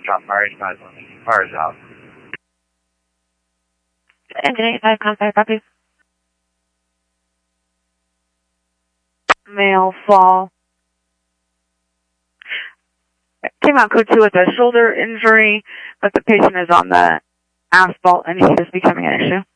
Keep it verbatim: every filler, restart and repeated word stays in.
Foxtrot, Murray, Fire's out. Engine eighty-five, contact, copy. Male fall. Came out code two with a shoulder injury, but the patient is on the asphalt and he is becoming an issue.